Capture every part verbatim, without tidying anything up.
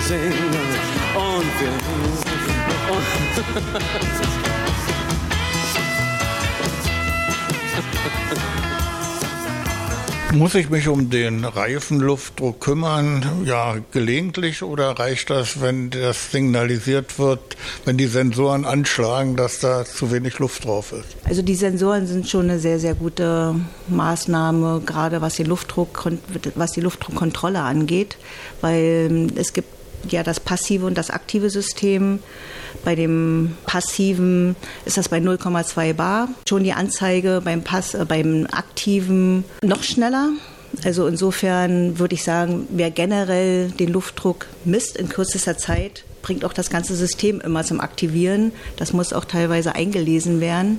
singen und wir Muss ich mich um den Reifenluftdruck kümmern? Ja, gelegentlich, oder reicht das, wenn das signalisiert wird, wenn die Sensoren anschlagen, dass da zu wenig Luft drauf ist? Also die Sensoren sind schon eine sehr, sehr gute Maßnahme, gerade was die Luftdruck, was die Luftdruckkontrolle angeht, weil es gibt ja das passive und das aktive System. Bei dem passiven ist das bei null Komma zwei bar. Schon die Anzeige beim, Pass, äh, beim aktiven noch schneller. Also insofern würde ich sagen, wer generell den Luftdruck misst in kürzester Zeit, bringt auch das ganze System immer zum Aktivieren. Das muss auch teilweise eingelesen werden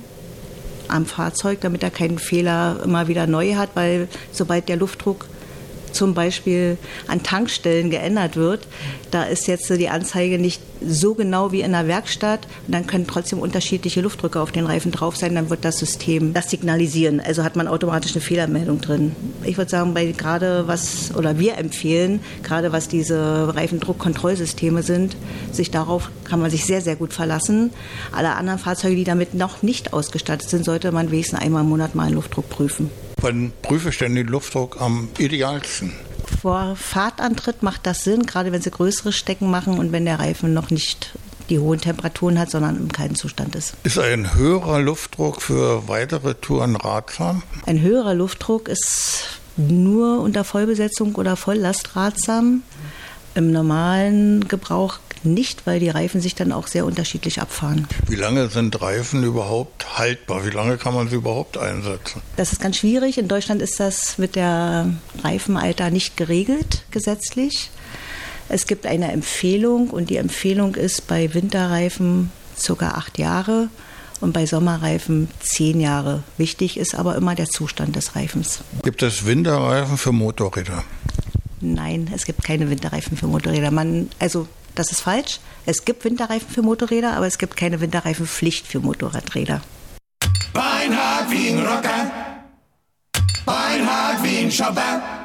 am Fahrzeug, damit er keinen Fehler immer wieder neu hat, weil sobald der Luftdruck zum Beispiel an Tankstellen geändert wird, da ist jetzt die Anzeige nicht so genau wie in der Werkstatt und dann können trotzdem unterschiedliche Luftdrücke auf den Reifen drauf sein, dann wird das System das signalisieren, also hat man automatisch eine Fehlermeldung drin. Ich würde sagen, bei gerade was, oder wir empfehlen, gerade was diese Reifendruckkontrollsysteme sind, sich darauf kann man sich sehr, sehr gut verlassen. Alle anderen Fahrzeuge, die damit noch nicht ausgestattet sind, sollte man wenigstens einmal im Monat mal einen Luftdruck prüfen. Wann prüfe ich denn den Luftdruck am idealsten? Vor Fahrtantritt macht das Sinn, gerade wenn Sie größere Strecken machen und wenn der Reifen noch nicht die hohen Temperaturen hat, sondern im kalten Zustand ist. Ist ein höherer Luftdruck für weitere Touren ratsam? Ein höherer Luftdruck ist nur unter Vollbesetzung oder Volllast ratsam. Im normalen Gebrauch nicht, weil die Reifen sich dann auch sehr unterschiedlich abfahren. Wie lange sind Reifen überhaupt haltbar? Wie lange kann man sie überhaupt einsetzen? Das ist ganz schwierig. In Deutschland ist das mit der Reifenalter nicht geregelt, gesetzlich. Es gibt eine Empfehlung und die Empfehlung ist bei Winterreifen ca. acht Jahre und bei Sommerreifen zehn Jahre. Wichtig ist aber immer der Zustand des Reifens. Gibt es Winterreifen für Motorräder? Nein, es gibt keine Winterreifen für Motorräder. Man, also das ist falsch. Es gibt Winterreifen für Motorräder, aber es gibt keine Winterreifenpflicht für Motorradräder. Beinhard wie ein Rocker, Beinhard wie ein Schopper.